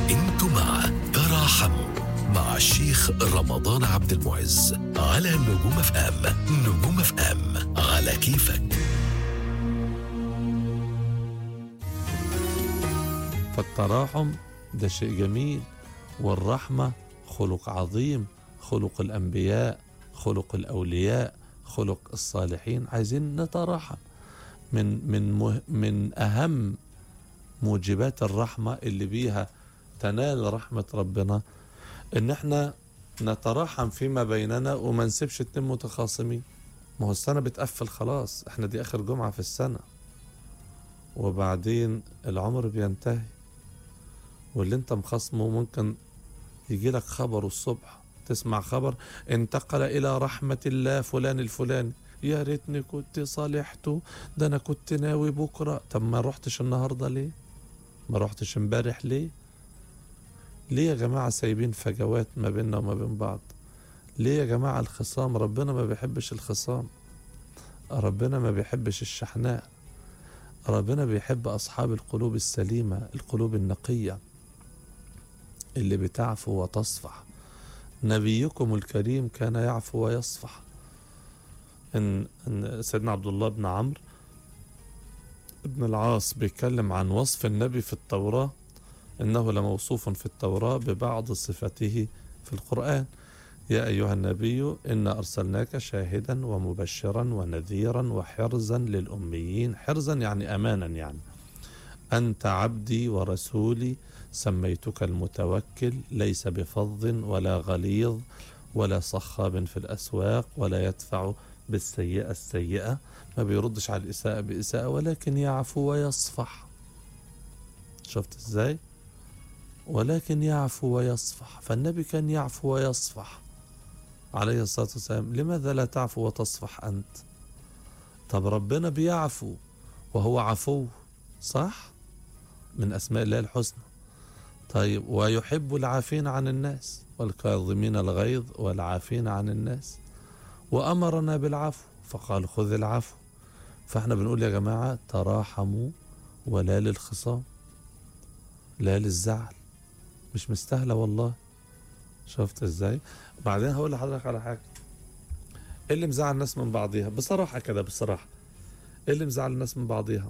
انتم مع تراحموا مع الشيخ رمضان عبد المعز على نجوم اف ام. نجوم اف ام على كيفك. فالتراحم ده شيء جميل، والرحمة خلق عظيم، خلق الأنبياء، خلق الأولياء، خلق الصالحين. عايزين نتراحم. من أهم موجبات الرحمة اللي بيها تنال رحمة ربنا إن احنا نتراحم فيما بيننا وما نسيبش اتنين متخاصمين. ما هو السنة بتقفل خلاص، احنا دي آخر جمعة في السنة، وبعدين العمر بينتهي، واللي انت مخصمه ممكن يجي لك خبر الصبح، تسمع خبر انتقل إلى رحمة الله فلان الفلاني، يا ريتني كنت صالحته، ده أنا كنت ناوي بكرة. طب ما رحتش النهاردة ليه؟ ما رحتش امبارح ليه؟ ليه يا جماعة سايبين فجوات ما بيننا وما بين بعض؟ ليه يا جماعة الخصام؟ ربنا ما بيحبش الخصام، ربنا ما بيحبش الشحناء، ربنا بيحب أصحاب القلوب السليمة، القلوب النقية اللي بتعفو وتصفح. نبيكم الكريم كان يعفو ويصفح. إن سيدنا عبد الله بن عمرو بن العاص بيتكلم عن وصف النبي في التوراة، إنه لموصوف في التوراة ببعض صفته في القرآن. يا أيها النبي إنا أرسلناك شاهدا ومبشرا ونذيرا وحرزا للأميين. حرزا يعني أمانا، يعني أنت عبدي ورسولي سميتك المتوكل، ليس بفظ ولا غليظ ولا صخاب في الأسواق ولا يدفع بالسيئة السيئة، ما بيردش على الإساءة بإساءة ولكن يعفو ويصفح. شفت إزاي؟ ولكن يعفو ويصفح. فالنبي كان يعفو ويصفح عليه الصلاة والسلام. لماذا لا تعفو وتصفح أنت؟ طب ربنا بيعفو وهو عفو، صح؟ من أسماء الله الحسنى. طيب ويحب العافين عن الناس والكاظمين الغيظ والعافين عن الناس، وأمرنا بالعفو فقال خذ العفو. فاحنا بنقول يا جماعة تراحموا، ولا للخصام، لا للزعل، مش مستاهلة والله. شفت ازاي؟ بعدين هقول لحضرتك على حاجة. ايه اللي مزعل الناس من بعضيها بصراحة كده؟ بصراحة ايه اللي مزعل الناس من بعضيها؟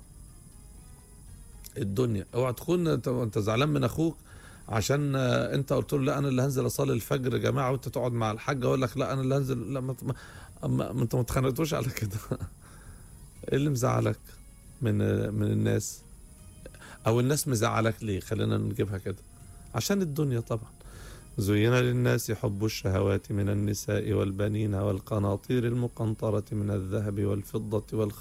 الدنيا. اوعى تكون انت زعلان من اخوك عشان انت قلت له لا انا اللي هنزل اصلي الفجر يا جماعه، وانت تقعد مع الحاج اقول لك لا انا اللي هنزل. لا ما انت ما اتخانقتوش على كده. ايه اللي مزعلك من الناس؟ او الناس مزعلك ليه؟ خلينا نجيبها كده. عشان الدنيا طبعا. زين للناس حب الشهوات من النساء والبنين والقناطير المقنطرة من الذهب والفضة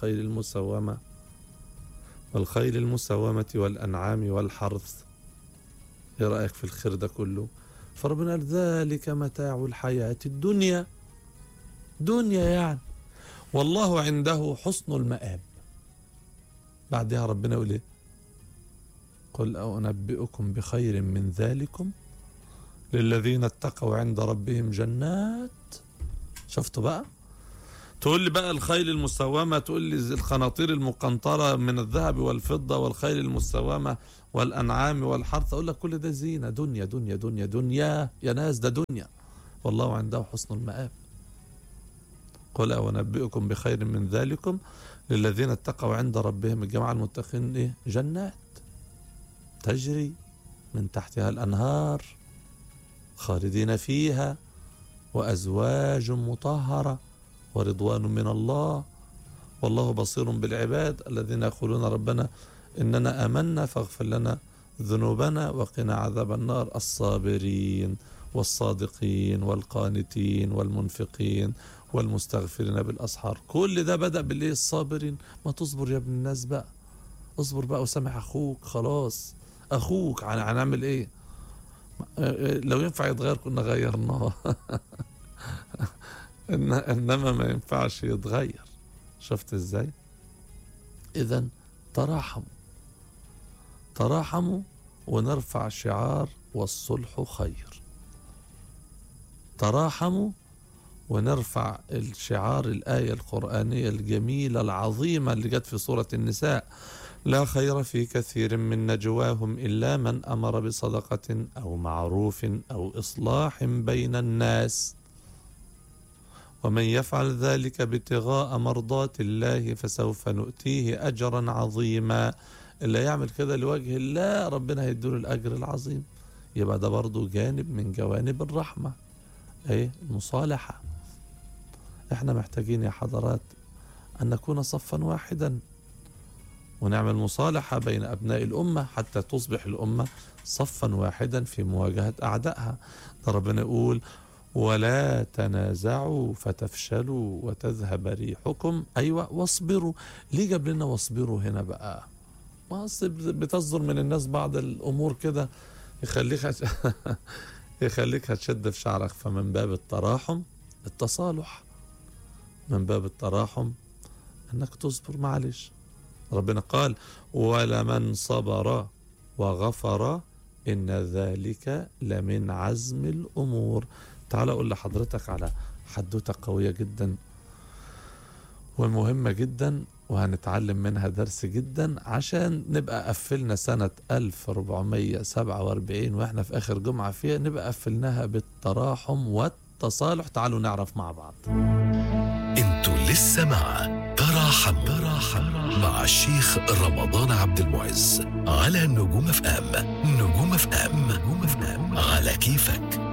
والخيل المسومة والأنعام والحرث. ايه رأيك في الخير ده كله؟ فربنا قال ذلك متاع الحياة الدنيا. دنيا يعني، والله عنده حسن المآب. بعدها ربنا يقول ايه؟ قل أنبئكم بخير من ذلكم للذين اتقوا عند ربهم جنات. شفتوا بقى؟ تقول لي بقى الخيل المسومة، تقول لي القناطير المقنطرة من الذهب والفضة والخيل المسومة والأنعام والحرث. أقول لك كل ده زينة. دنيا دنيا دنيا دنيا يا ناس، ده دنيا. والله عنده حسن المآب. قل أنبئكم بخير من ذلكم للذين اتقوا عند ربهم، الجماعة المتقين، إيه؟ جنات تجري من تحتها الأنهار خالدين فيها وأزواج مطهرة ورضوان من الله والله بصير بالعباد الذين يقولون ربنا إننا آمنا فاغفر لنا ذنوبنا وقنا عذاب النار. الصابرين والصادقين والقانتين والمنفقين والمستغفرين بالأسحار. كل ده بدأ بالإيه؟ الصابرين. ما تصبر يا ابن الناس بقى، اصبر بقى وسامح أخوك. خلاص أخوك هنعمل إيه؟ لو ينفع يتغير كنا غيرناه. إنما ما ينفعش يتغير. شفت إزاي؟ إذن تراحموا ونرفع شعار والصلح خير. تراحموا ونرفع الشعار، الآية القرآنية الجميلة العظيمة اللي جت في سورة النساء: لا خير في كثير من نجواهم إلا من أمر بصدقة أو معروف أو إصلاح بين الناس، ومن يفعل ذلك ابتغاء مرضات الله فسوف نؤتيه أجرا عظيما. اللي يعمل كده لوجه الله ربنا هيديله الأجر العظيم. يبقى ده برضو جانب من جوانب الرحمة، ايه؟ المصالحة. احنا محتاجين يا حضرات أن نكون صفا واحدا ونعمل مصالحة بين أبناء الأمة حتى تصبح الأمة صفا واحدا في مواجهة أعدائها. ده ربنا يقول ولا تنازعوا فتفشلوا وتذهب ريحكم. أيوة، واصبروا. ليه جاب لنا واصبروا هنا بقى؟ ما بتصدر من الناس بعض الأمور كده يخليك هتشد في شعرك. فمن باب التراحم التصالح، من باب التراحم أنك تصبر. معلش، ربنا قال ولمن صبر وغفر إن ذلك لمن عزم الأمور. تعال أقول لحضرتك على حدوتة قوية جدا ومهمة جدا، وهنتعلم منها درس جدا عشان نبقى قفلنا سنة 1447 واحنا في آخر جمعة فيها نبقى قفلناها بالتراحم والتصالح. تعالوا نعرف مع بعض. انتوا لسه مع تراحم مع الشيخ رمضان عبد المعز على نجوم اف ام. نجوم اف ام على كيفك.